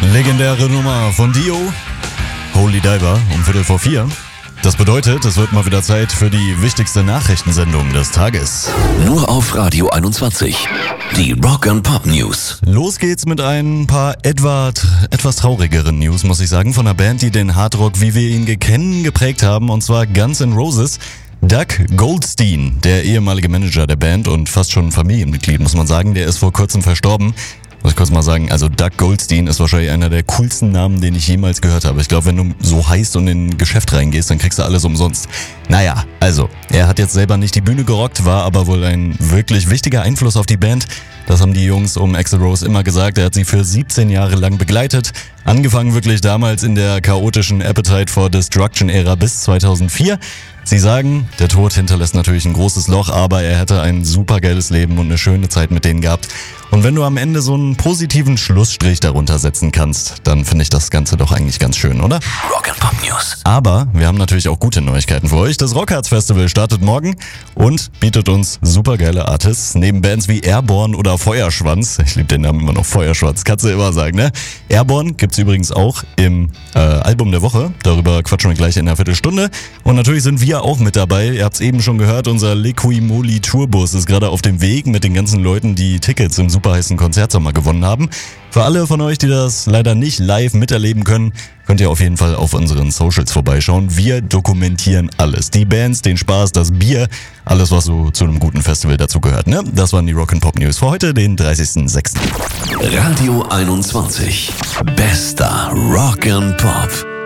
Legendäre Nummer von Dio, Holy Diver, um 3:45. Das bedeutet, es wird mal wieder Zeit für die wichtigste Nachrichtensendung des Tages. Nur auf Radio 21. Die Rock and Pop News. Los geht's mit ein paar etwas traurigeren News, muss ich sagen, von einer Band, die den Hardrock, wie wir ihn geprägt haben, und zwar Guns N' Roses. Doug Goldstein, der ehemalige Manager der Band und fast schon Familienmitglied, muss man sagen, der ist vor kurzem verstorben. Muss ich kurz mal sagen, also Doug Goldstein ist wahrscheinlich einer der coolsten Namen, den ich jemals gehört habe. Ich glaube, wenn du so heißt und in ein Geschäft reingehst, dann kriegst du alles umsonst. Naja, also, er hat jetzt selber nicht die Bühne gerockt, war aber wohl ein wirklich wichtiger Einfluss auf die Band. Das haben die Jungs um Axl Rose immer gesagt. Er hat sie für 17 Jahre lang begleitet. Angefangen wirklich damals in der chaotischen Appetite for Destruction-Ära bis 2004. Sie sagen, der Tod hinterlässt natürlich ein großes Loch, aber er hätte ein supergeiles Leben und eine schöne Zeit mit denen gehabt. Und wenn du am Ende so einen positiven Schlussstrich darunter setzen kannst, dann finde ich das Ganze doch eigentlich ganz schön, oder? Rock and Pop News. Aber wir haben natürlich auch gute Neuigkeiten für euch. Das Rockharz Festival startet morgen und bietet uns supergeile Artists. Neben Bands wie Airborne oder Feuerschwanz, ich liebe den Namen immer noch, Feuerschwanz, kannst du immer sagen, ne? Airborne gibt's übrigens auch im Album der Woche. Darüber quatschen wir gleich in einer Viertelstunde. Und natürlich sind wir auch mit dabei. Ihr habt's eben schon gehört, unser Liquimoli Tourbus ist gerade auf dem Weg mit den ganzen Leuten, die Tickets im superheißen Konzertsommer gewonnen haben. Für alle von euch, die das leider nicht live miterleben können, könnt ihr auf jeden Fall auf unseren Socials vorbeischauen. Wir dokumentieren alles. Die Bands, den Spaß, das Bier, alles, was so zu einem guten Festival dazu gehört, ne? Das waren die Rock and Pop News für heute, den 30.06. Radio 21. Bester Rock and Pop.